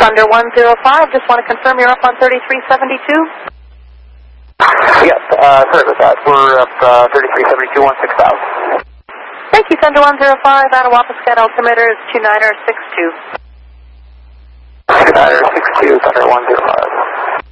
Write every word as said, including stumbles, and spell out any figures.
Thunder one zero five, just want to confirm you're up on thirty-three seventy-two? Yes, uh, sorry about that. We're up uh, thirty-three seventy-two, one six thousand. Thank you, Thunder one zero five, out of Wapiskat, altimeter is two niner six two. two niner six two, Thunder one zero five.